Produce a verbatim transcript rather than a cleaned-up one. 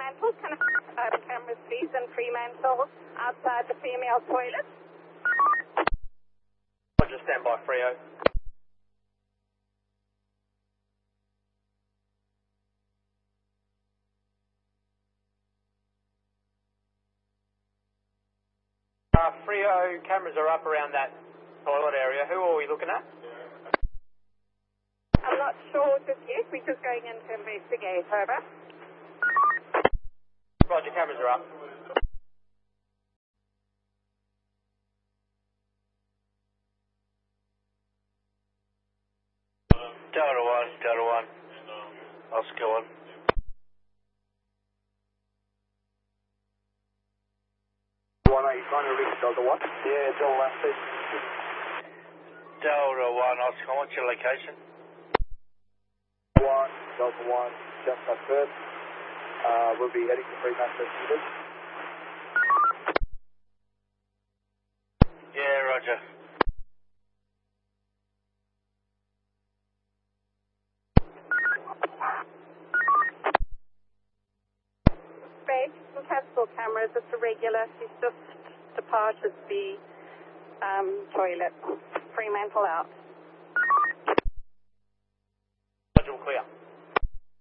Fremantle. Can I have uh, cameras, please, in Fremantle outside the female toilet? Roger, stand by, Freo. Uh, Freo, cameras are up around that toilet area. Who are we looking at? I'm not sure just yet. We're just going in to investigate. Over. Roger, cameras are up. Delta one, Delta one. Oscar one. One, are you trying to reach Delta one? Yeah, Delta one, please. Delta one, Oscar, what's your location? One, Delta one, just got first. Uh, we'll be heading to Fremantle. Yeah, Roger. Great. Some capsule cameras. It's a regular. She's just departed the um, toilet. Fremantle out. Roger, clear.